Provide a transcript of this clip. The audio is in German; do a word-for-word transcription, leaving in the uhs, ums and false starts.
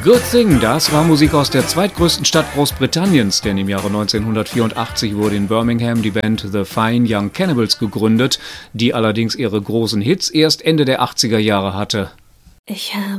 Good Thing, das war Musik aus der zweitgrößten Stadt Großbritanniens, denn im Jahre neunzehnhundertvierundachtzig wurde in Birmingham die Band The Fine Young Cannibals gegründet, die allerdings ihre großen Hits erst Ende der achtziger Jahre hatte. Ich habe